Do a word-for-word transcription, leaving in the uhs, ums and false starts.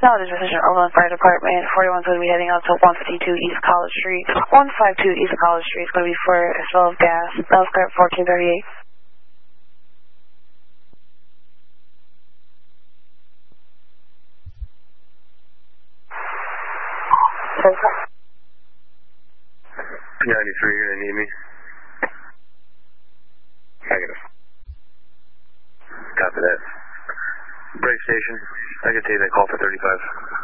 Now this is Precision Overland Fire Department. forty-one's going to be heading out to one fifty-two East College Street. one fifty-two East College Street is going to be for a spill of gas. Bell script fourteen thirty-eight. ninety-three, you're going to need me. Negative. Copy that. Break station. I can take that call for thirty-five.